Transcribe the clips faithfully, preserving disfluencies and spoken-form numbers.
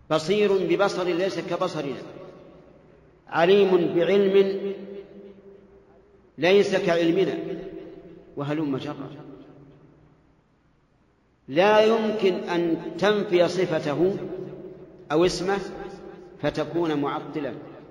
بصير ببصر ليس كبصرنا، عليم بعلم ليس كعلمنا، وهلم جرا. لا يمكن أن تنفي صفته أو اسمه فتكون معطلا،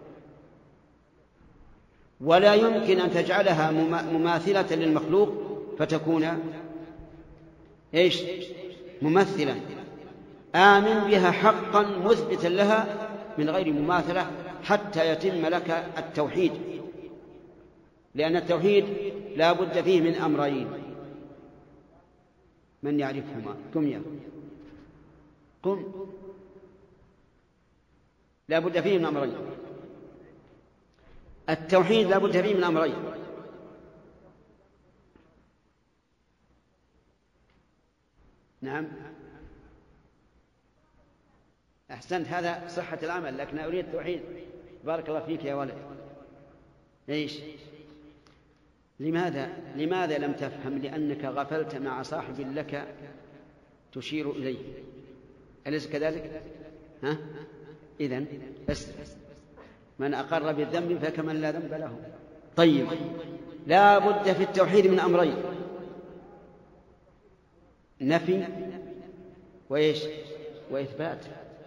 ولا يمكن أن تجعلها مماثلة للمخلوق فتكون إيش؟ ممثلا. آمن بها حقا مثبتا لها من غير مماثلة حتى يتم لك التوحيد، لأن التوحيد لا بد فيه من أمرين. من يعرفهما؟ قم يا قم. لا بد فيه من أمرين. التوحيد لا بد فيه من أمرين. نعم أحسنت، هذا صحة العمل، لكن أريد التوحيد. بارك الله فيك يا ولد. إيش؟ لماذا لماذا لم تفهم؟ لأنك غفلت مع صاحب لك تشير إليه، أليس كذلك؟ ها؟ إذن بس من أقر بالذنب فكمن لا ذنب له. طيب، لا بد في التوحيد من أمرين: نفي وإيش؟ وإثبات.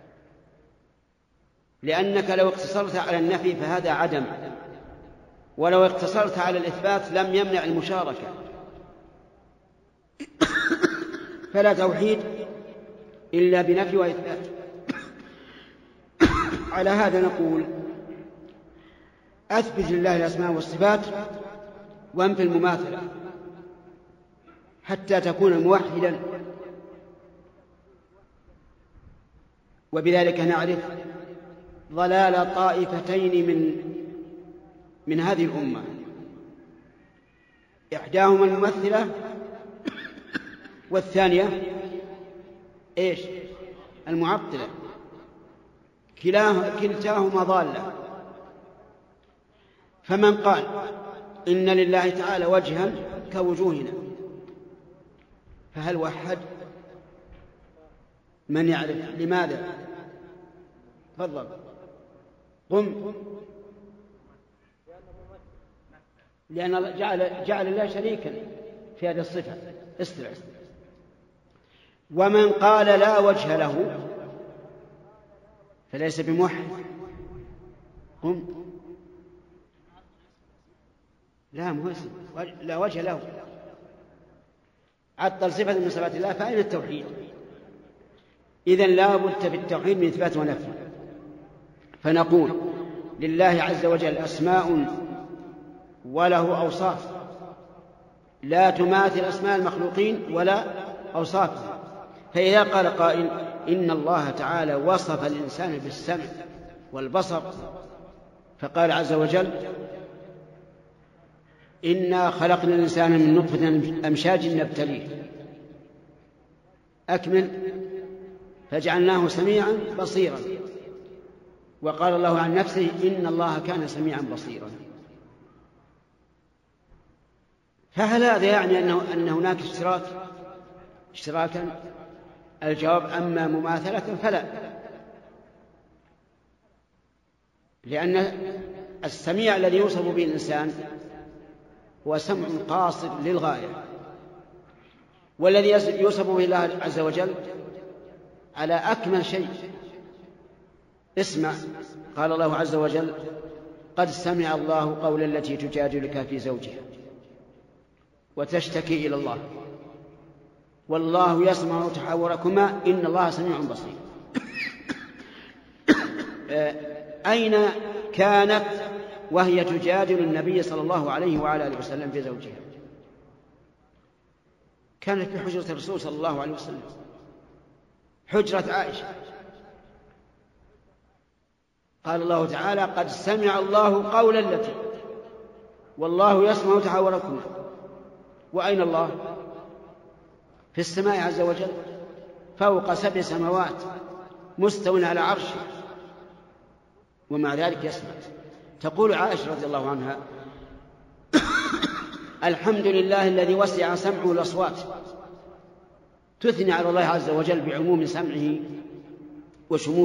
لأنك لو اقتصرت على النفي فهذا عدم، ولو اقتصرت على الإثبات لم يمنع المشاركة. فلا توحيد إلا بنفي وإثبات. على هذا نقول: أثبت لله الأسماء والصفات وانفي المماثلة حتى تكون موحدا. وبذلك نعرف ضلال طائفتين من من هذه الأمة: إحداهما الممثلة، والثانية إيش؟ المعطلة. كلتاهما ضالة. فمن قال إن لله تعالى وجها كوجوهنا فهل وحد؟ من يعرف؟ لماذا؟ تفضل قم. لأن جعل, جعل الله شريكا في هذه الصفة. استرع. ومن قال لا وجه له فليس بموحد. قم. لا مهزم، لا وجه له، عطل صفة من صفات الله، فأين التوحيد؟ إذن لا بد في التوحيد من إثبات ونفي. فنقول: لله عز وجل أسماء وله أوصاف لا تماثل أسماء المخلوقين ولا أوصافهم. فإذا قال قائل إن الله تعالى وصف الإنسان بالسمع والبصر، فقال عز وجل: إنا خلقنا الإنسان من نطفة أمشاج نبتليه. أكمل: فجعلناه سميعا بصيرا. وقال الله عن نفسه: إن الله كان سميعا بصيرا. فهل هذا يعني أنه أن هناك اشتراك اشتراكا؟ الجواب: أما مماثلة فلا، لأن السميع الذي يوصف به الإنسان هو سمع قاصر للغاية، والذي يوصف به الله عز وجل على أكمل شيء. اسمع، قال الله عز وجل: قد سمع الله قول التي تجادلك في زوجها وتشتكي إلى الله والله يسمع تحاوركما إن الله سميع بصير. أين كانت وهي تجادل النبي صلى الله عليه وعلى آله وسلم في زوجها؟ كانت في حجرة الرسول صلى الله عليه وسلم، حجرة عائشة. قال الله تعالى: قد سمع الله قول التي والله يسمع تحاوركما. وأين الله؟ في السماء عز وجل، فوق سبع سماوات، مستوٍ على عرشه، ومع ذلك يسمع. تقول عائشة رضي الله عنها: الحمد لله الذي وسع سمعه الأصوات. تثني على الله عز وجل بعموم سمعه وشموله.